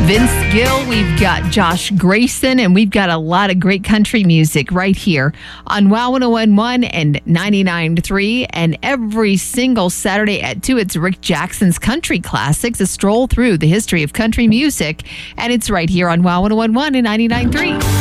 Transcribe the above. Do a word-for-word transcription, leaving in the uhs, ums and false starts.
Vince Gill, we've got Josh Grayson, and we've got a lot of great country music right here on WOW one oh one point one and ninety-nine point three. And every single Saturday at two, it's Rick Jackson's Country Classics, a stroll through the history of country music. And it's right here on WOW one oh one point one and ninety-nine point three.